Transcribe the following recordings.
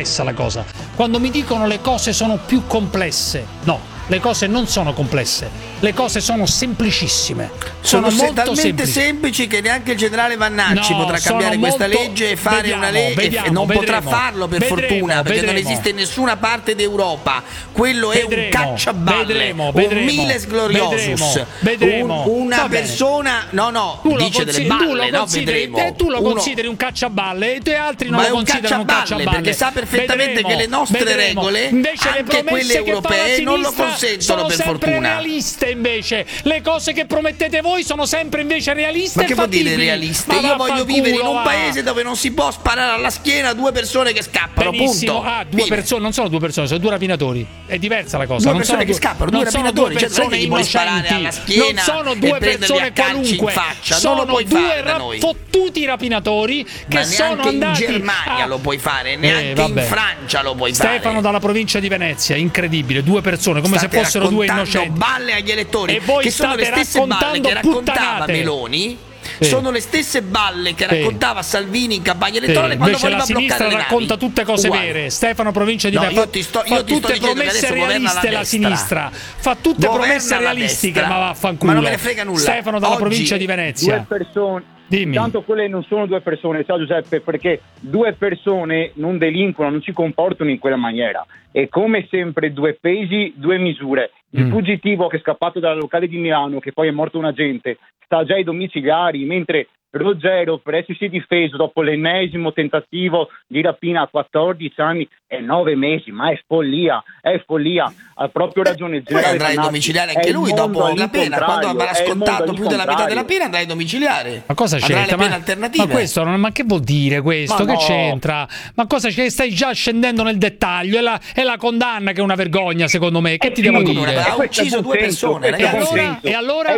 complessa la cosa. Quando mi dicono le cose sono più complesse, no. Le cose non sono complesse, le cose sono semplicissime. Sono molto semplici che neanche il generale Vannacci potrà cambiare questa legge e fare una legge. Non potrà farlo, per fortuna, perché non esiste in nessuna parte d'Europa. Quello è un cacciaballe, un miles gloriosus, una persona. No, dice delle balle, no? Vedremo. Tu lo consideri un cacciaballe e i tuoi altri non lo considerano un cacciaballe, perché sa perfettamente che le nostre regole, anche quelle europee, non lo consentono, sono per sempre fortuna. realiste invece. Le cose che promettete voi sono sempre invece realiste. Ma che vuol dire realiste? Io voglio vivere in un paese dove non si può sparare alla schiena a due persone che scappano. Benissimo. Punto. Due persone, non sono due persone, sono due rapinatori. È diversa la cosa. Due persone che scappano, due rapinatori. Cioè, non è che gli puoi sparare alla schiena, non sono due persone qualunque, in faccia. sono non lo puoi due fottuti rapinatori che sono andati in Germania lo puoi fare, neanche in Francia lo puoi fare. Stefano dalla provincia di Venezia, incredibile, due persone come se fossero due innocenti. Balle agli elettori, e voi che sono le stesse balle che raccontava Meloni. Sono le stesse balle che raccontava Salvini in campagna elettorale quando voleva la sinistra racconta tutte cose vere. Stefano provincia di Venezia fa tutte promesse realiste, la sinistra fa tutte promesse realistiche, ma vaffanculo. Ma non me ne frega nulla. Stefano dalla provincia di Venezia. Due persone. Dimmi. Intanto quelle non sono due persone, ciao Giuseppe, perché due persone non delinquono, non si comportano in quella maniera. E come sempre due pesi, due misure. Il fuggitivo che è scappato dalla locale di Milano, che poi è morto un agente, sta già ai domiciliari, mentre Ruggero, per essersi difeso dopo l'ennesimo tentativo di rapina a 14 anni e 9 mesi, ma è follia, ha proprio ragione il generale. Poi andrà ai domiciliari anche lui dopo la pena, quando avrà scontato più della metà della pena andrà ai domiciliari. Ma cosa c'entra? Ma questo ma che vuol dire questo? Che c'entra? Ma cosa c'è? Stai già scendendo nel dettaglio, è la condanna che è una vergogna secondo me. Che ti devo dire? Ha ucciso due persone, ragazzi. E allora?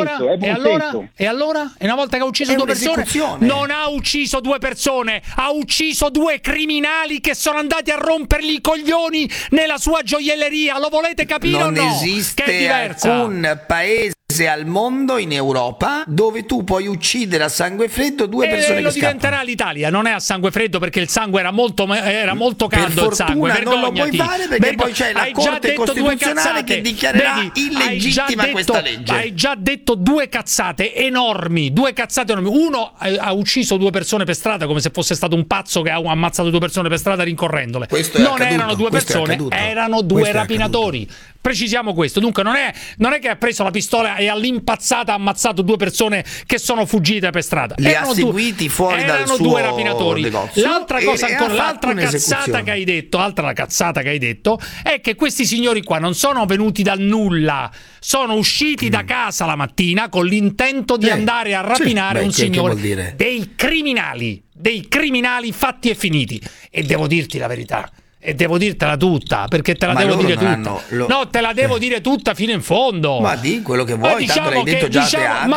E una volta che ha ucciso due persone, non ha ucciso due persone, ha ucciso due criminali che sono andati a rompergli i coglioni nella sua gioielleria. Lo volete capire o no? Non esiste alcun paese al mondo, in Europa, dove tu puoi uccidere a sangue freddo due persone che lo diventerà l'Italia, non è a sangue freddo, perché il sangue era molto caldo. Per fortuna non lo puoi fare, perché poi c'è la Corte Costituzionale che dichiarerà illegittima questa legge. Hai già detto due cazzate enormi. Uno ha ucciso due persone per strada come se fosse stato un pazzo che ha ammazzato due persone per strada rincorrendole. Non erano due persone, erano due rapinatori. Precisiamo questo. Dunque non è che ha preso la pistola e all'impazzata ha ammazzato due persone che sono fuggite per strada. Li ha seguiti fuori dal suo due rapinatori. Negozio. L'altra cosa ancora, l'altra cazzata che hai detto è che questi signori qua non sono venuti dal nulla, sono usciti da casa la mattina con l'intento di andare a rapinare un signore. Dei criminali fatti e finiti. E devo dirti la verità. E devo dirtela tutta, perché te la devo dire tutta. No, te la devo dire tutta fino in fondo. Ma di quello che vuoi, tanto l'hai detto già a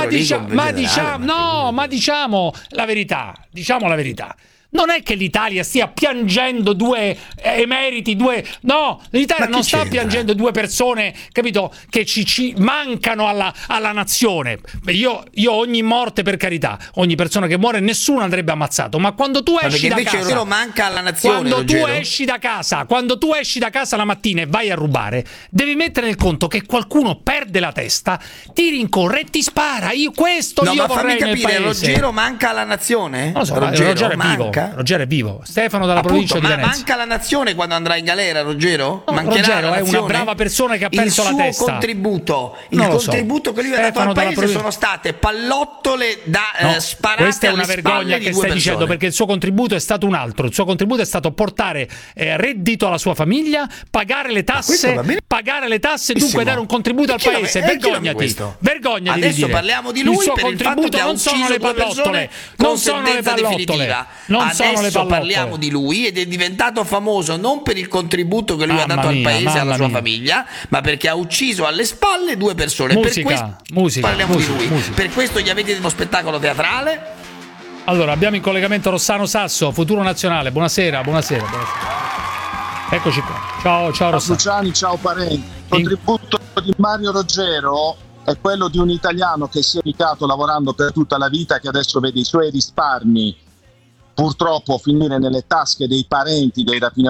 teatro. Ma diciamo la verità. Non è che l'Italia stia piangendo due emeriti, no, l'Italia non sta piangendo due persone, capito, che ci mancano alla nazione. Io ogni morte, per carità, ogni persona che muore, nessuno andrebbe ammazzato, ma quando tu esci da casa, manca alla nazione, quando tu esci da casa la mattina e vai a rubare, devi mettere nel conto che qualcuno perde la testa, ti rincorre e ti spara. Io vorrei capire, Ruggero manca alla nazione? Non lo so, Ruggero è vivo. Ruggero è vivo. Stefano dalla provincia di Venezia. Ma manca la nazione quando andrà in galera, Ruggero? Ruggero è una brava persona che ha perso la testa. Il contributo che lui ha dato al paese sono state pallottole da sparate. Questa è una vergogna che stai dicendo, perché il suo contributo è stato un altro. Il suo contributo è stato portare reddito alla sua famiglia, pagare le tasse, dunque dare un contributo al paese. Vergognati. Adesso parliamo di lui per il fatto che ha ucciso due persone con sentenza definitiva. Adesso parliamo di lui, ed è diventato famoso non per il contributo che lui ha dato al paese e alla sua famiglia, ma perché ha ucciso alle spalle due persone. Parliamo di lui. Per questo gli avete uno spettacolo teatrale. Allora, abbiamo in collegamento Rossano Sasso, Futuro Nazionale. Buonasera. Eccoci qua. Ciao Rossano. Luciani, ciao parenti. Il contributo di Mario Ruggero è quello di un italiano che si è dedicato lavorando per tutta la vita, che adesso vede i suoi risparmi purtroppo finire nelle tasche dei parenti dei rapinatori